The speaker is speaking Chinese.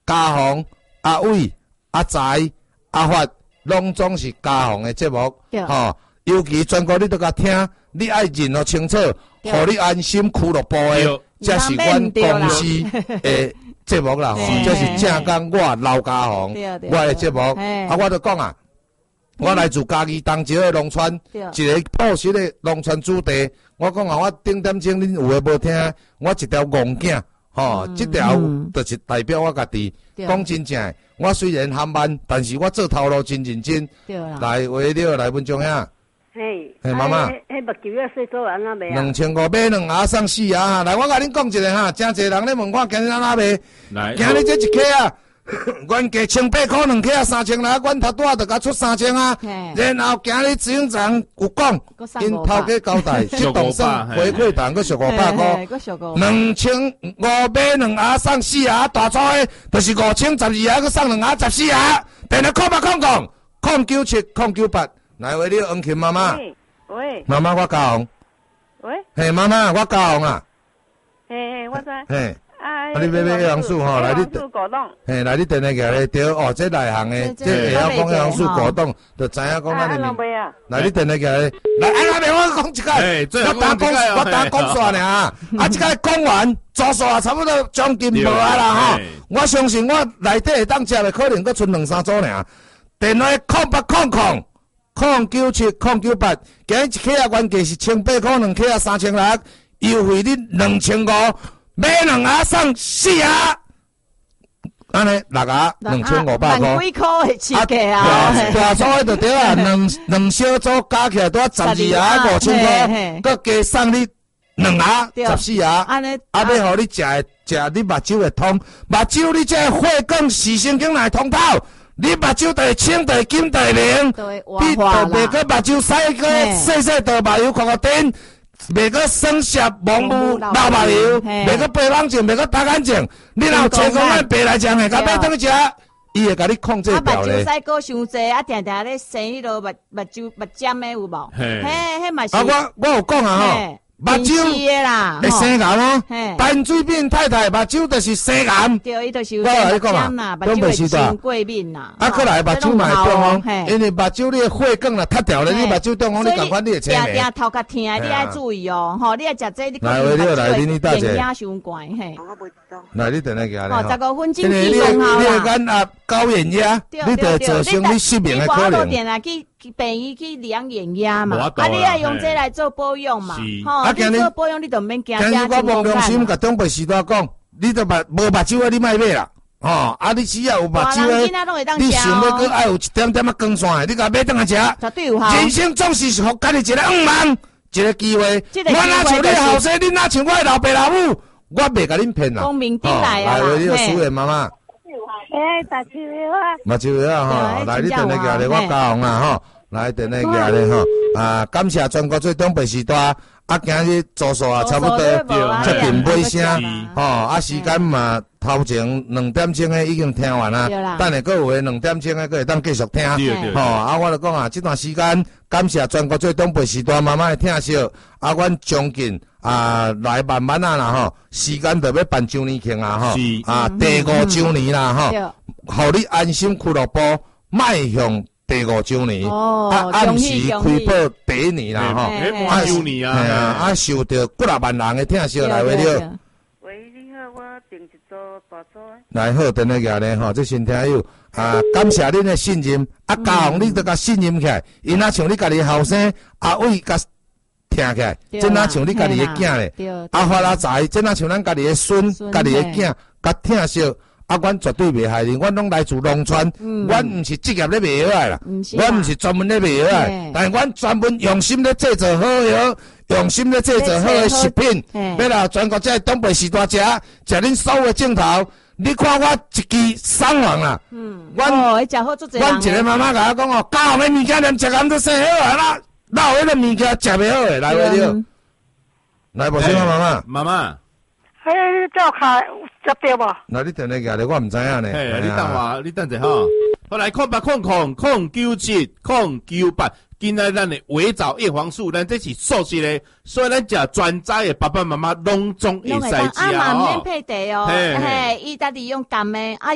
家访、阿伟、阿财、阿发，拢总是家访的节目，尤其全国你都甲听，你爱认得清楚，互你安心俱乐部的，这是阮公司的节目啦，这是正讲我老家访我的节目，我就讲啊，我来自嘉义东石的农村，一个朴实的农村子弟，我讲啊，我顶点钟恁有诶无听，我一条戆囝，这条就是代表我家己，讲真正的，我虽然含慢，但是我做头路真认真，来话了来文章呀。嘿，妈妈， 迄目睭要洗做安那卖啊 ？2500买2盒送4盒，来，我甲恁讲一个哈，真侪人咧问我今日安那卖，今日这一克啊，原价1800块2克啊3000来，阮头拄仔就甲出3000啊，然后今日执行长有讲，因头家交代，这动算回馈单佫俗500块，2500买2盒送4盒，大粗的，就是5012盒佫送2盒14盒，电话空0970998。来，喂，你恩琴妈妈。 喂。 妈妈，我家访。 喂。 嘿，妈妈，我家访啊。 嘿，我知。 嘿。你买叶黄素吼，来你。 果冻。 嘿，来你电话过来，对哦，这内行的，这会晓讲叶黄素果冻，就知影讲咱哩。来你电话过来，来，安那边我讲一个，我打讲煞尔啊，这个讲完，做煞差不多将近无啊啦吼。我相信我内底会当食的，可能佫剩2-3组尔。电话0800097098，今日一克啊原价是1800块，2克啊3600，优惠你2500，买2盒送4盒，安尼6盒2500块。 万几块的切价啊！ 大粗的就对啊，两小组加起来都要12盒5000块，佮加送你2盒14盒。安尼啊，要互你食你目睭会通，目睭你这血管视神经来通透。你目睭就会青，就会金，就会亮，你就袂个目睭洗个细倒目油，看顶，袂个酸涩盲目流目油，袂个白眼睛，袂个大眼睛。你若有成功咱白来讲的，甲买转去食，伊会甲你控制掉咧。 目睭洗过伤济，定定咧生迄落目尖的有无？迄嘛是。 我有讲啊吼。目睭会生癌哦，单水扁太太目睭就是生癌。 对，伊就是有生尖啦，目睭会伤过敏啦。 过来目睭嘛会中风，因为目睭你的血管啦塌掉咧，你目睭中风，你赶快你会青霉。 定头壳疼，你爱注意哦，吼，你爱食这，你来，你大姐。 眼压伤怪嘿。 来，你等下给吼，15分钟起床后啦。 你个眼压高眼压，你就造成你失明的可能。 去病院去量眼压嘛，你爱用这来做保养嘛，吼，你做保养你就免惊。 今日我无良心，甲中北时代讲，你都无目睭的你莫买啦，吼，你只要有目睭的，你想要搁爱有一点点光线的，你甲买当来食， 绝对有效。 人生总是互家己一个望，一个机会。我哪像你后生，你哪像我老爸老母，我袂甲恁骗啦。 光明顶来啊！ 来，你个苏燕妈妈。 打球啊！ 目睭啊吼，来你电话过来，我教红啊吼。来，电话过来吼，感谢全国最东北时代，今日做数啊，差不多接近尾声，吼，时间嘛，头前2点钟的已经听完啦，等下佫有诶2点钟的佫会当继续听，吼，我就讲啊，这段时间感谢全国最东北时代慢慢的听惜，阮将近来慢慢啊啦吼，时间就要办周年庆啊吼，第5周年啦吼，互你安心俱乐部迈向。第5周年，暗时开播第1年啦吼，5周年啊，受到几啊万人的听惜来话了。 喂，你好，我订一组大组。 来好，电话过来吼，这新听友感谢恁的信任，家宏你都甲信任起来，因若像你家己后生阿伟甲听起来，真若像你家己的囝咧，发阿财，真若像咱家己的孙、家己的囝，甲听惜。阮绝对袂害你，阮拢来自农村，阮毋是职业咧卖药的啦，阮毋是专门咧卖药的，但阮专门用心咧制作好药，用心咧制作好的食品，要来全国这东北时代食恁所有的镜头。你看我一支送完啦，阮一个妈妈甲我讲哦，家红的物件连食完都生好啊啦，哪有迄个物件食袂好诶？来袂了，来无先妈妈。 嘿，叫卡接着无？ 那你电话过来，我唔知影呢。 你等者吼。好来，0800097098，今仔咱的维藻叶黄素，咱这是素食的，所以咱食全斋的爸爸妈妈拢总会使食哦。 免配地哦，嘿，伊家己用甘的